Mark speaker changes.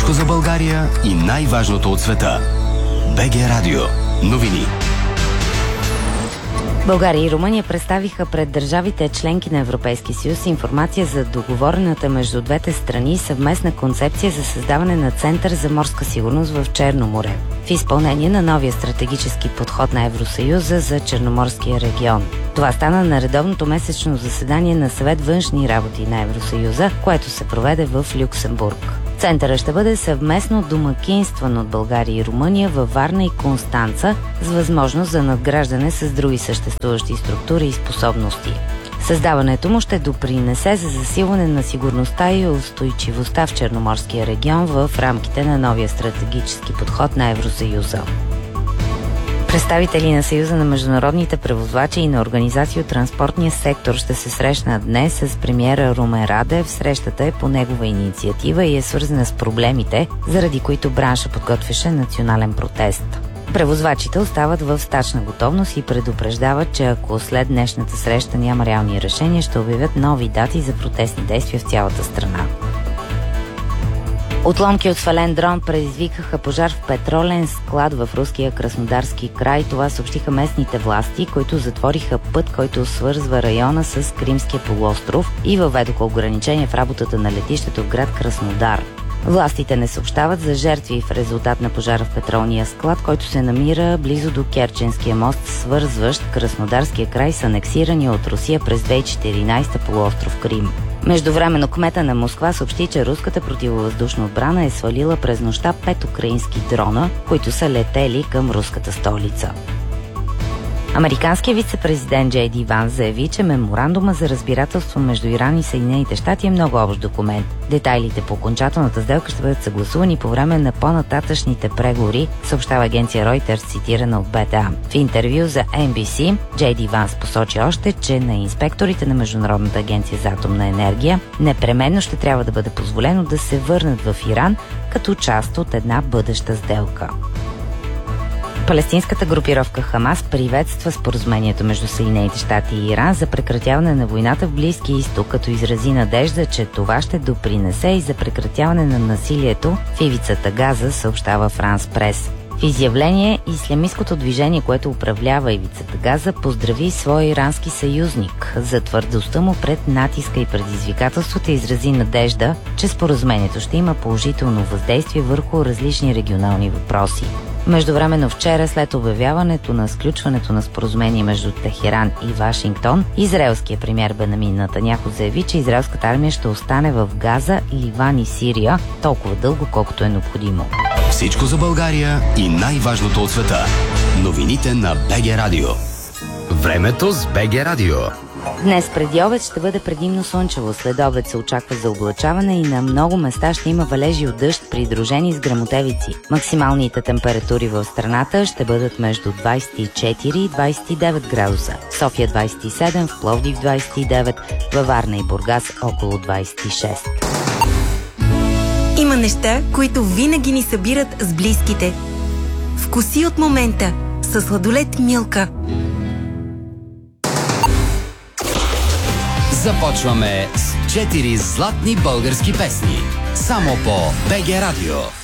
Speaker 1: Всичко за България и най-важното от света. БГ Радио. Новини.
Speaker 2: България и Румъния представиха пред държавите членки на Европейския съюз информация за договорената между двете страни съвместна концепция за създаване на Център за морска сигурност в Черно море, в изпълнение на новия стратегически подход на Евросъюза за Черноморския регион. Това стана на редовното месечно заседание на Съвет външни работи на Евросъюза, което се проведе в Люксембург. Центърът ще бъде съвместно домакинстван от България и Румъния във Варна и Констанца с възможност за надграждане с други съществуващи структури и способности. Създаването му ще допринесе за засилване на сигурността и устойчивостта в Черноморския регион в рамките на новия стратегически подход на Евросъюза. Представители на Съюза на международните превозвачи и на организации от транспортния сектор ще се срещнат днес с премиера Румен Радев. Срещата е по негова инициатива и е свързана с проблемите, заради които бранша подготвяше национален протест. Превозвачите остават в стачна готовност и предупреждават, че ако след днешната среща няма реални решения, ще обявят нови дати за протестни действия в цялата страна. Отломки от свален дрон предизвикаха пожар в петролен склад в руския Краснодарски край. Това съобщиха местните власти, които затвориха път, който свързва района с Кримския полуостров и въведоха ограничения в работата на летището в град Краснодар. Властите не съобщават за жертви в резултат на пожара в петролния склад, който се намира близо до Керченския мост, свързващ Краснодарския край с анексирания от Русия през 2014 полуостров Крим. Междувременно кмета на Москва съобщи, че руската противовъздушна отбрана е свалила през нощта 5 украински дрона, които са летели към руската столица. Американският вице-президент Джей Ди Ванс заяви, че меморандума за разбирателство между Иран и Съединените щати е много общ документ. Детайлите по окончателната сделка ще бъдат съгласувани по време на по-нататъчните преговори, съобщава агенция Reuters, цитирана от БТА. В интервю за NBC Джей Ди Ванс посочи още, че на инспекторите на Международната агенция за атомна енергия непременно ще трябва да бъде позволено да се върнат в Иран като част от една бъдеща сделка. Палестинската групировка Хамас приветства споразумението между Съединените щати и Иран за прекратяване на войната в Близкия изток, като изрази надежда, че това ще допринесе и за прекратяване на насилието в ивицата Газа, съобщава Франс Прес. В изявление ислямисткото движение, което управлява ивицата Газа, поздрави своя ирански съюзник за твърдостта му пред натиска и предизвикателствата и изрази надежда, че споразумението ще има положително въздействие върху различни регионални въпроси. Междувременно вчера, след обявяването на сключването на споразумение между Техеран и Вашингтон, израелският премиер Бенямин Нетаняху заяви, че израелската армия ще остане в Газа, Ливан и Сирия толкова дълго, колкото е необходимо.
Speaker 1: Всичко за България и най-важното от света. Новините на БГ Радио. Времето с БГ Радио.
Speaker 2: Днес преди обед ще бъде предимно слънчево. След обед се очаква заоблачаване и на много места ще има валежи от дъжд, придружени с гръмотевици. Максималните температури в страната ще бъдат между 24 и 29 градуса. В София 27, в Пловдив 29, във Варна и Бургас около 26.
Speaker 3: Има неща, които винаги ни събират с близките. Вкуси от момента с сладолед Милка.
Speaker 1: Започваме с 4 златни български песни. Само по БГ Радио.